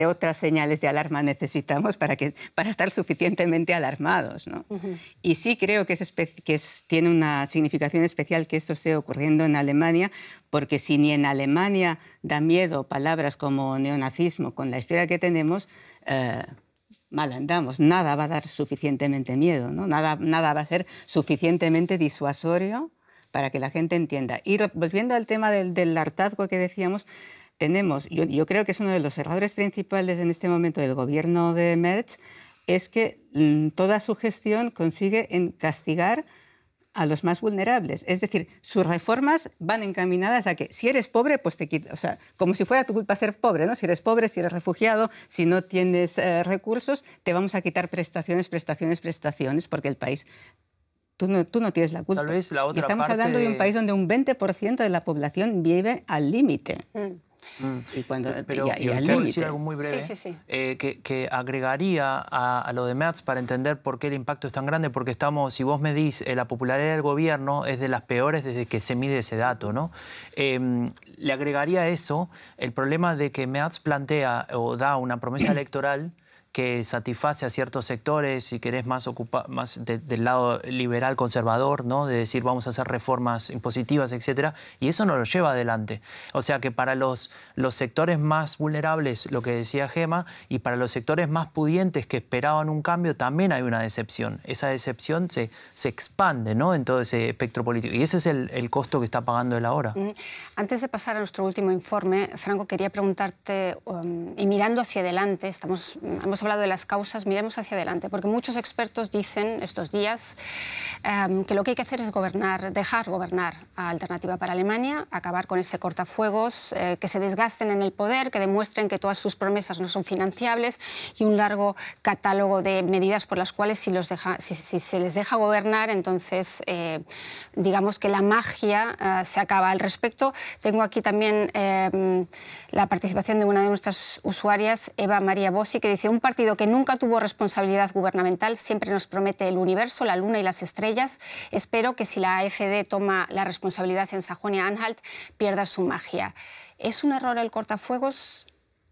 otras señales de alarma necesitamos para estar suficientemente alarmados, ¿no? Y sí creo que, tiene una significación especial que esto esté ocurriendo en Alemania, porque si ni en Alemania da miedo palabras como neonazismo con la historia que tenemos, mal andamos. Nada va a dar suficientemente miedo, ¿no? Nada va a ser suficientemente disuasorio para que la gente entienda. Y volviendo al tema del hartazgo que decíamos, yo creo que es uno de los errores principales en este momento del gobierno de Merz, es que toda su gestión consigue castigar a los más vulnerables. Es decir, sus reformas van encaminadas a que si eres pobre, pues te quitas. O sea, como si fuera tu culpa ser pobre, ¿no? Si eres pobre, si eres refugiado, si no tienes recursos, te vamos a quitar prestaciones, porque el país... Tú no tienes la culpa. Tal vez la otra y estamos hablando de un país donde un 20% de la población vive al límite. Pero quiero decir algo muy breve, que agregaría a lo de Merz para entender por qué el impacto es tan grande, porque si vos medís la popularidad del gobierno, es de las peores desde que se mide ese dato, ¿no? Le agregaría a eso el problema de que Merz plantea o da una promesa electoral que satisface a ciertos sectores, si querés, más del lado liberal conservador, ¿no? De decir vamos a hacer reformas impositivas, etcétera, y eso no lo lleva adelante. O sea que para los sectores más vulnerables, lo que decía Gemma, y para los sectores más pudientes que esperaban un cambio, también hay una decepción. Esa decepción se expande, ¿no? En todo ese espectro político. Y ese es el costo que está pagando él ahora. Antes de pasar a nuestro último informe, Franco, quería preguntarte, y mirando hacia adelante, hemos hablado de las causas, miremos hacia adelante, porque muchos expertos dicen estos días que lo que hay que hacer es dejar gobernar a Alternativa para Alemania, acabar con ese cortafuegos, que se desgasten en el poder, que demuestren que todas sus promesas no son financiables y un largo catálogo de medidas por las cuales si se les deja gobernar, entonces digamos que la magia se acaba. Al respecto, tengo aquí también la participación de una de nuestras usuarias, Eva María Bossi, que dice: un partido que nunca tuvo responsabilidad gubernamental siempre nos promete el universo, la luna y las estrellas. Espero que si la AfD toma la responsabilidad en Sajonia-Anhalt pierda su magia. ¿Es un error el cortafuegos?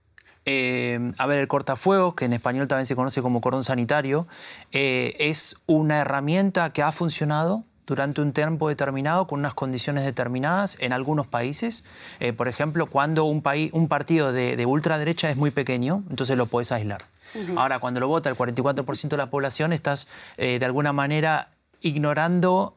A ver, el cortafuegos, que en español también se conoce como cordón sanitario, es una herramienta que ha funcionado durante un tiempo determinado, con unas condiciones determinadas en algunos países. Por ejemplo, cuando un partido de ultraderecha es muy pequeño, entonces lo podés aislar. Ahora, cuando lo vota el 44% de la población, estás de alguna manera ignorando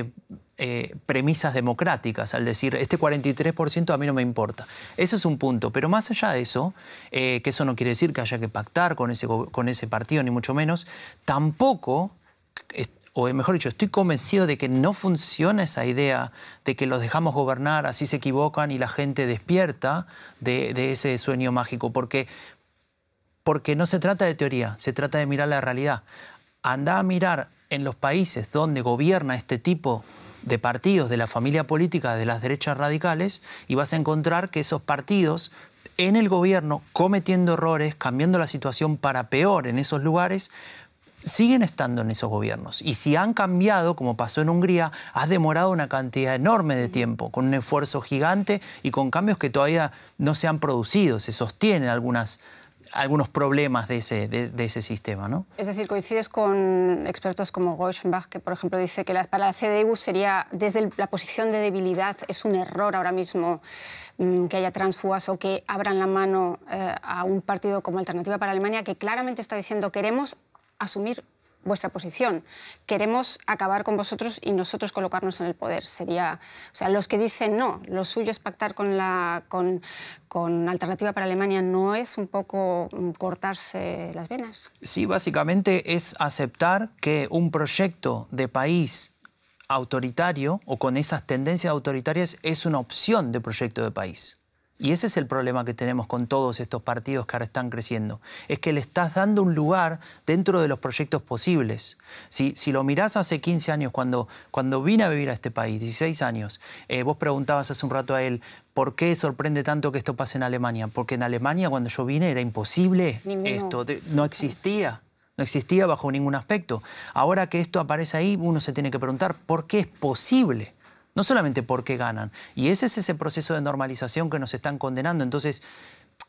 premisas democráticas, al decir, este 43% a mí no me importa. Eso es un punto. Pero más allá de eso, que eso no quiere decir que haya que pactar con ese partido, ni mucho menos, tampoco... o mejor dicho, estoy convencido de que no funciona esa idea de que los dejamos gobernar, así se equivocan y la gente despierta de ese sueño mágico, porque no se trata de teoría, se trata de mirar la realidad. Anda a mirar en los países donde gobierna este tipo de partidos de la familia política de las derechas radicales y vas a encontrar que esos partidos en el gobierno, cometiendo errores, cambiando la situación para peor en esos lugares, siguen estando en esos gobiernos. Y si han cambiado, como pasó en Hungría, ha demorado una cantidad enorme de tiempo, con un esfuerzo gigante y con cambios que todavía no se han producido. Se sostienen algunos problemas de ese sistema, ¿no? Es decir, coincides con expertos como Rauschenbach, que por ejemplo dice que para la CDU sería, desde la posición de debilidad, es un error ahora mismo que haya tránsfugas o que abran la mano a un partido como Alternativa para Alemania, que claramente está diciendo: queremos asumir vuestra posición, queremos acabar con vosotros y nosotros colocarnos en el poder. Sería, o sea, los que dicen no, lo suyo es pactar con Alternativa para Alemania, ¿no es un poco cortarse las venas? Sí, básicamente es aceptar que un proyecto de país autoritario o con esas tendencias autoritarias es una opción de proyecto de país. Y ese es el problema que tenemos con todos estos partidos que ahora están creciendo. Es que le estás dando un lugar dentro de los proyectos posibles. Si lo mirás hace 15 años, cuando vine a vivir a este país, 16 años, vos preguntabas hace un rato a él, ¿por qué sorprende tanto que esto pase en Alemania? Porque en Alemania, cuando yo vine, era imposible esto. No existía. No existía bajo ningún aspecto. Ahora que esto aparece ahí, uno se tiene que preguntar, ¿por qué es posible? No solamente porque ganan. Y ese es ese proceso de normalización que nos están condenando. Entonces,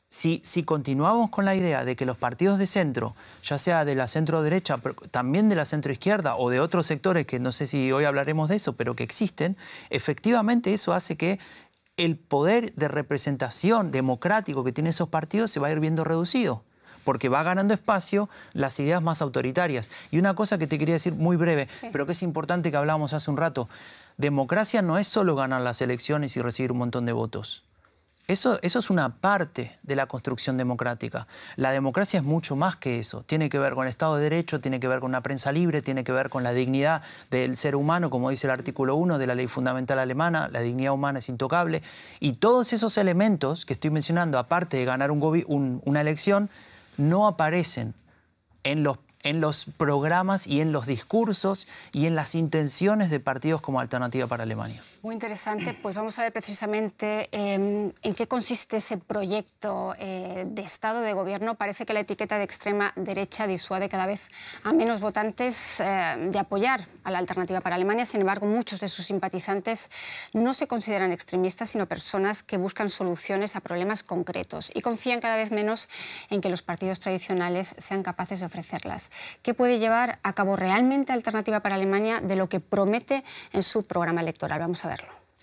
Si continuamos con la idea de que los partidos de centro, ya sea de la centro-derecha, pero también de la centro-izquierda o de otros sectores, que no sé si hoy hablaremos de eso, pero que existen, efectivamente eso hace que el poder de representación democrático que tienen esos partidos se va a ir viendo reducido, porque va ganando espacio las ideas más autoritarias. Y una cosa que te quería decir muy breve, pero que es importante, que hablábamos hace un rato: democracia no es solo ganar las elecciones y recibir un montón de votos. Eso es una parte de la construcción democrática. La democracia es mucho más que eso. Tiene que ver con el Estado de Derecho, tiene que ver con una prensa libre, tiene que ver con la dignidad del ser humano, como dice el artículo 1 de la Ley Fundamental Alemana. La dignidad humana es intocable. Y todos esos elementos que estoy mencionando, aparte de ganar una elección, no aparecen en los programas y en los discursos y en las intenciones de partidos como Alternativa para Alemania. Muy interesante. Pues vamos a ver precisamente en qué consiste ese proyecto de Estado, de gobierno. Parece que la etiqueta de extrema derecha disuade cada vez a menos votantes de apoyar a la Alternativa para Alemania. Sin embargo, muchos de sus simpatizantes no se consideran extremistas, sino personas que buscan soluciones a problemas concretos y confían cada vez menos en que los partidos tradicionales sean capaces de ofrecerlas. ¿Qué puede llevar a cabo realmente Alternativa para Alemania de lo que promete en su programa electoral? Vamos a verlo.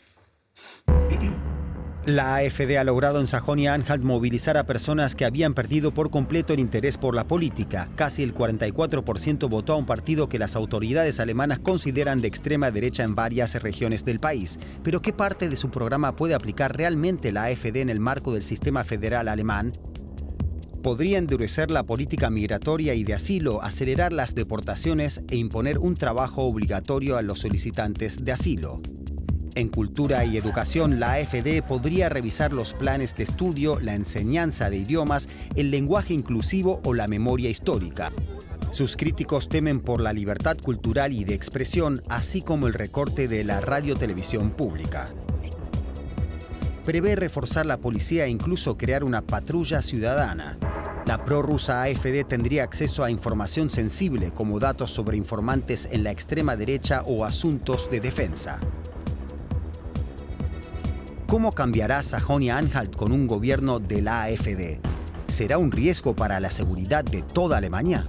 La AfD ha logrado en Sajonia-Anhalt movilizar a personas que habían perdido por completo el interés por la política. Casi el 44% votó a un partido que las autoridades alemanas consideran de extrema derecha en varias regiones del país. Pero ¿qué parte de su programa puede aplicar realmente la AfD en el marco del sistema federal alemán? Podría endurecer la política migratoria y de asilo, acelerar las deportaciones e imponer un trabajo obligatorio a los solicitantes de asilo. En cultura y educación, la AfD podría revisar los planes de estudio, la enseñanza de idiomas, el lenguaje inclusivo o la memoria histórica. Sus críticos temen por la libertad cultural y de expresión, así como el recorte de la radio-televisión pública. Prevé reforzar la policía e incluso crear una patrulla ciudadana. La prorrusa AfD tendría acceso a información sensible, como datos sobre informantes en la extrema derecha o asuntos de defensa. ¿Cómo cambiará Sajonia-Anhalt con un gobierno de la AfD? ¿Será un riesgo para la seguridad de toda Alemania?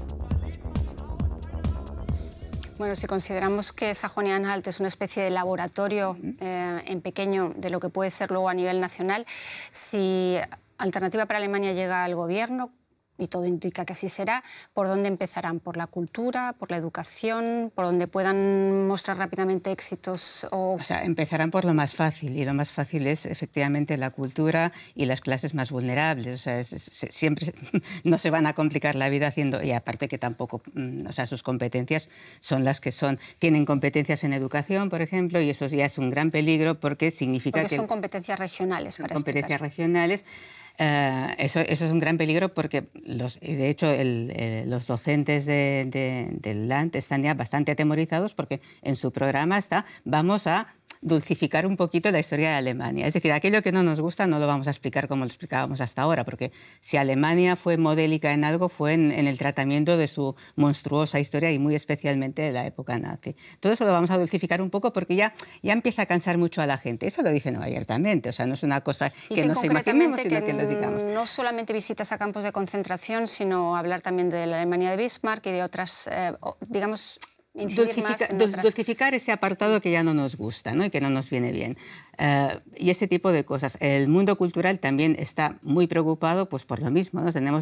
Bueno, si consideramos que Sajonia-Anhalt es una especie de laboratorio en pequeño de lo que puede ser luego a nivel nacional, si Alternativa para Alemania llega al gobierno, y todo indica que así será, ¿por dónde empezarán? ¿Por la cultura, por la educación, por donde puedan mostrar rápidamente éxitos? O sea, empezarán por lo más fácil, y lo más fácil es efectivamente la cultura y las clases más vulnerables. O sea, siempre no se van a complicar la vida haciendo, y aparte que tampoco, o sea, sus competencias son las que son. Tienen competencias en educación, por ejemplo, y eso ya es un gran peligro porque significa que son competencias regionales. Son competencias regionales. Eso es un gran peligro porque, de hecho, los docentes del Land están ya bastante atemorizados porque en su programa está: vamos a dulcificar un poquito la historia de Alemania. Es decir, aquello que no nos gusta no lo vamos a explicar como lo explicábamos hasta ahora, porque si Alemania fue modélica en algo fue en el tratamiento de su monstruosa historia y muy especialmente de la época nazi. Todo eso lo vamos a dulcificar un poco porque ya empieza a cansar mucho a la gente. Eso lo dice abiertamente, o sea, no es una cosa que nos imaginemos, sino que nos digamos. No solamente visitas a campos de concentración, sino hablar también de la Alemania de Bismarck y de otras, digamos, dulcificar ese apartado que ya no nos gusta, ¿no? Y que no nos viene bien. Y ese tipo de cosas. El mundo cultural también está muy preocupado pues, por lo mismo, ¿no? Tenemos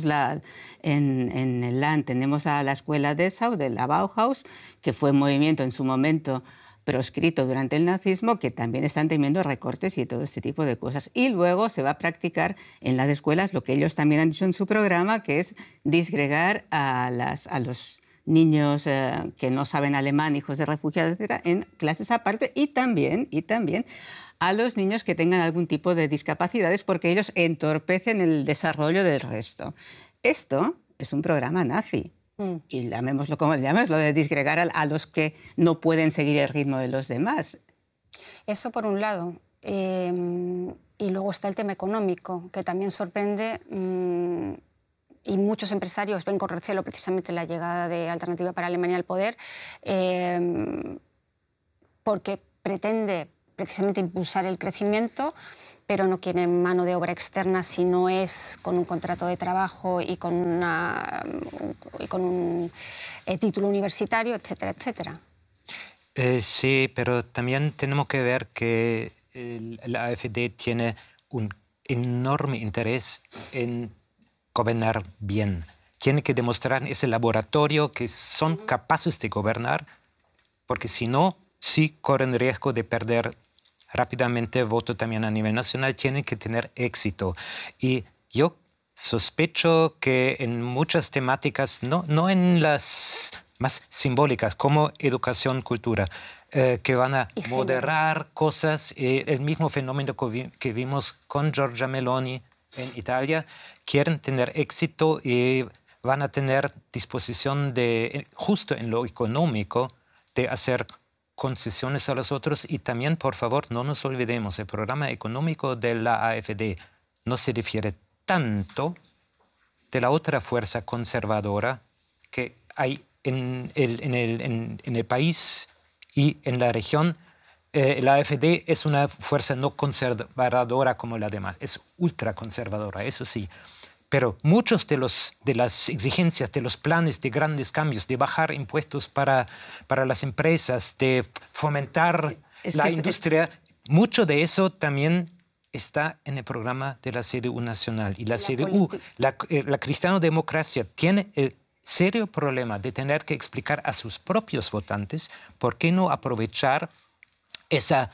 en el Land tenemos a la escuela Dessau, de la Bauhaus, que fue un movimiento en su momento proscrito durante el nazismo, que también están temiendo recortes y todo este tipo de cosas. Y luego se va a practicar en las escuelas lo que ellos también han dicho en su programa, que es disgregar a los niños que no saben alemán, hijos de refugiados, etcétera, en clases aparte, y también a los niños que tengan algún tipo de discapacidades, porque ellos entorpecen el desarrollo del resto. Esto es un programa nazi. Y llamémoslo como llames, lo de disgregar a los que no pueden seguir el ritmo de los demás. Eso por un lado. Y luego está el tema económico, que también sorprende. Y muchos empresarios ven con recelo precisamente la llegada de Alternativa para Alemania al poder, porque pretende precisamente impulsar el crecimiento, pero no quieren mano de obra externa si no es con un contrato de trabajo y con un título universitario, etcétera, etcétera. Sí, pero también tenemos que ver que la AfD tiene un enorme interés en gobernar bien. Tiene que demostrar en ese laboratorio que son capaces de gobernar, porque si no, sí corren riesgo de perder rápidamente voto también a nivel nacional. Tienen que tener éxito. Y yo sospecho que en muchas temáticas, no en las más simbólicas, como educación, cultura, que van a moderar cosas. El mismo fenómeno que vimos con Giorgia Meloni en Italia, quieren tener éxito y van a tener disposición de, justo en lo económico, de hacer concesiones a los otros. Y también, por favor, no nos olvidemos, el programa económico de la AfD no se difiere tanto de la otra fuerza conservadora que hay en el país y en la región. La AfD es una fuerza no conservadora como la demás, es ultraconservadora, eso sí. Pero muchos de las exigencias, de los planes de grandes cambios, de bajar impuestos para las empresas, de fomentar la industria, mucho de eso también está en el programa de la CDU nacional. Y la CDU, la cristiano-democracia, tiene el serio problema de tener que explicar a sus propios votantes por qué no aprovechar ese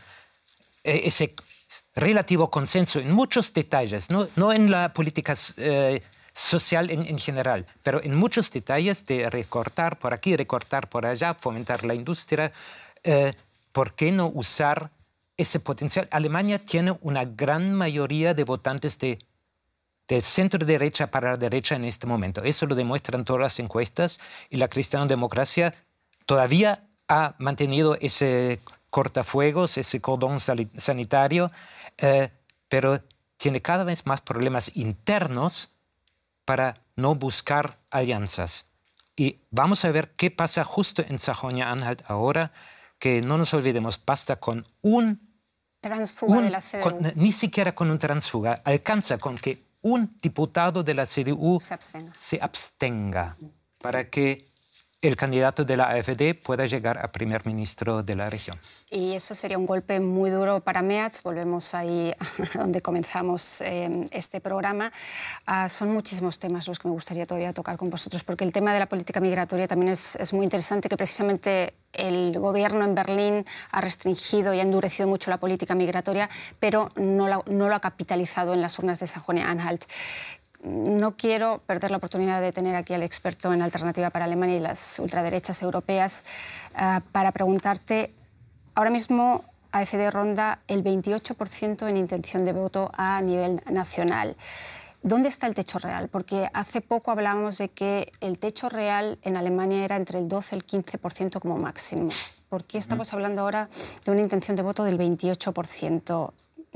relativo consenso en muchos detalles, no en la política social en general, pero en muchos detalles de recortar por aquí, recortar por allá, fomentar la industria. ¿Por qué no usar ese potencial? Alemania tiene una gran mayoría de votantes de centro derecha para la derecha en este momento. Eso lo demuestran todas las encuestas, y la cristiano-democracia todavía ha mantenido ese cortafuegos, ese cordón sanitario, pero tiene cada vez más problemas internos para no buscar alianzas. Y vamos a ver qué pasa justo en Sajonia-Anhalt ahora, que no nos olvidemos, basta con un transfuga de la CDU. Ni siquiera con un transfuga, alcanza con que un diputado de la CDU se abstenga para que el candidato de la AfD pueda llegar a primer ministro de la región. Y eso sería un golpe muy duro para Merz. Volvemos ahí donde comenzamos este programa. Son muchísimos temas los que me gustaría todavía tocar con vosotros, porque el tema de la política migratoria también es muy interesante, que precisamente el gobierno en Berlín ha restringido y ha endurecido mucho la política migratoria, pero no lo ha capitalizado en las urnas de Sajonia-Anhalt. No quiero perder la oportunidad de tener aquí al experto en Alternativa para Alemania y las ultraderechas europeas para preguntarte, ahora mismo AfD ronda el 28% en intención de voto a nivel nacional. ¿Dónde está el techo real? Porque hace poco hablábamos de que el techo real en Alemania era entre el 12 y el 15% como máximo. ¿Por qué estamos hablando ahora de una intención de voto del 28%?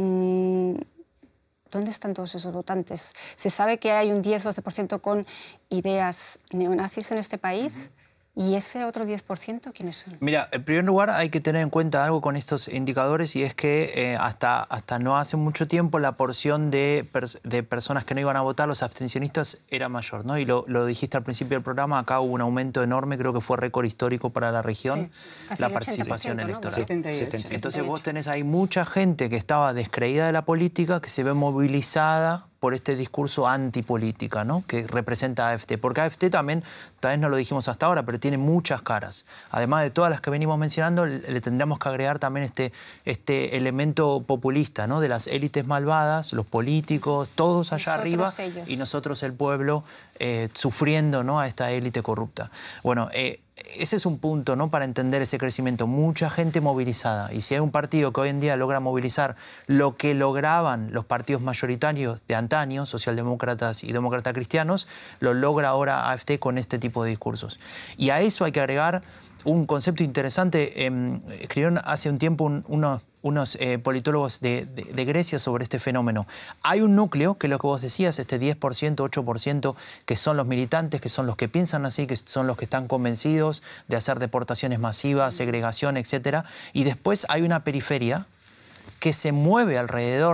¿Dónde están todos esos votantes? ¿Se sabe que hay un 10-12% con ideas neonazis en este país? ¿Y ese otro 10% quiénes son? Mira, en primer lugar hay que tener en cuenta algo con estos indicadores, y es que hasta no hace mucho tiempo la porción de personas que no iban a votar, los abstencionistas, era mayor, ¿no? Y lo dijiste al principio del programa, acá hubo un aumento enorme, creo que fue récord histórico para la región, sí, la participación electoral. 78. Entonces vos tenés ahí mucha gente que estaba descreída de la política, que se ve movilizada por este discurso antipolítica, ¿no?, que representa a AfD. Porque AfD también, tal vez no lo dijimos hasta ahora, pero tiene muchas caras. Además de todas las que venimos mencionando, le tendríamos que agregar también este elemento populista, ¿no?, de las élites malvadas, los políticos, todos allá arriba, y nosotros, el pueblo, sufriendo, ¿no?, a esta élite corrupta. Bueno, ese es un punto, ¿no?, para entender ese crecimiento. Mucha gente movilizada. Y si hay un partido que hoy en día logra movilizar lo que lograban los partidos mayoritarios de antaño, socialdemócratas y demócratas cristianos, lo logra ahora AfD con este tipo de discursos. Y a eso hay que agregar un concepto interesante. Escribieron hace un tiempo unos politólogos de Grecia sobre este fenómeno. Hay un núcleo, que es lo que vos decías, este 10%, 8%, que son los militantes, que son los que piensan así, que son los que están convencidos de hacer deportaciones masivas, segregación, etc. Y después hay una periferia que se mueve alrededor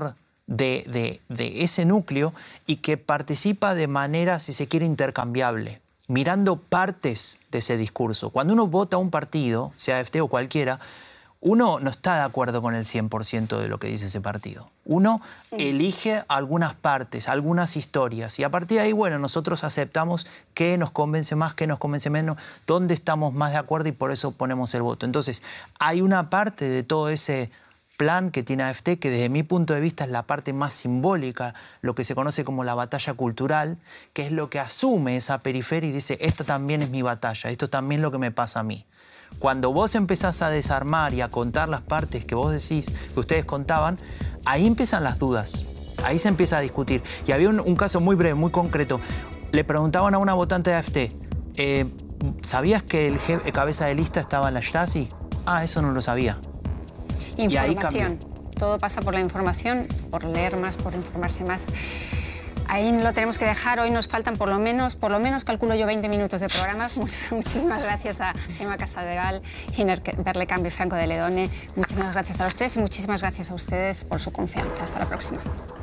de ese núcleo y que participa de manera, si se quiere, intercambiable, mirando partes de ese discurso. Cuando uno vota a un partido, sea AfD o cualquiera, uno no está de acuerdo con el 100% de lo que dice ese partido. Uno elige algunas partes, algunas historias, y a partir de ahí, bueno, nosotros aceptamos qué nos convence más, qué nos convence menos, dónde estamos más de acuerdo y por eso ponemos el voto. Entonces, hay una parte de todo ese plan que tiene AfD que desde mi punto de vista es la parte más simbólica, lo que se conoce como la batalla cultural, que es lo que asume esa periferia y dice, esta también es mi batalla, esto también es lo que me pasa a mí. Cuando vos empezás a desarmar y a contar las partes que vos decís, que ustedes contaban, ahí empiezan las dudas, ahí se empieza a discutir. Y había un caso muy breve, muy concreto. Le preguntaban a una votante de AfD, ¿sabías que el cabeza de lista estaba en la Stasi? Ah, eso no lo sabía. Información. Y ahí cambió. Todo pasa por la información, por leer más, por informarse más. Ahí lo tenemos que dejar. Hoy nos faltan por lo menos calculo yo 20 minutos de programas. Muchísimas gracias a Gemma Casadegal, Giner Berlekamp y Franco de Ledone. Muchísimas gracias a los tres y muchísimas gracias a ustedes por su confianza. Hasta la próxima.